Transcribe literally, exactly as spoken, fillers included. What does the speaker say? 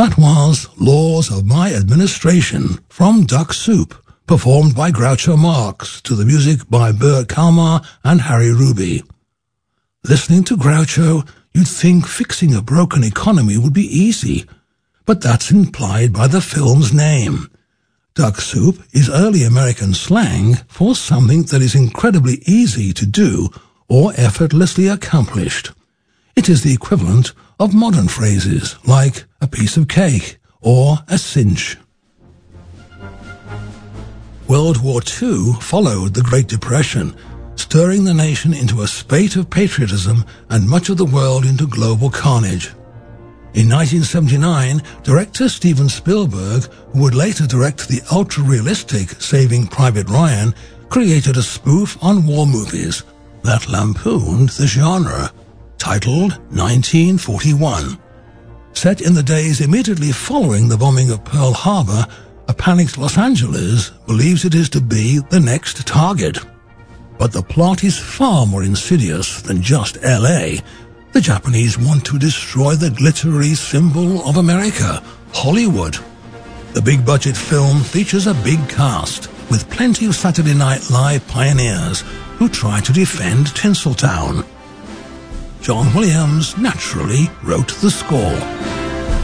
That was Laws of My Administration from Duck Soup, performed by Groucho Marx to the music by Bert Kalmar and Harry Ruby. Listening to Groucho, you'd think fixing a broken economy would be easy, but that's implied by the film's name. Duck Soup is early American slang for something that is incredibly easy to do or effortlessly accomplished. It is the equivalent of modern phrases like a piece of cake or a cinch. World War Two followed the Great Depression, stirring the nation into a spate of patriotism and much of the world into global carnage. In nineteen seventy-nine, director Steven Spielberg, who would later direct the ultra-realistic Saving Private Ryan, created a spoof on war movies that lampooned the genre, titled nineteen forty-one. Set in the days immediately following the bombing of Pearl Harbor, a panicked Los Angeles believes it is to be the next target. But the plot is far more insidious than just L A. The Japanese want to destroy the glittery symbol of America, Hollywood. The big-budget film features a big cast, with plenty of Saturday Night Live pioneers who try to defend Tinseltown. John Williams naturally wrote the score.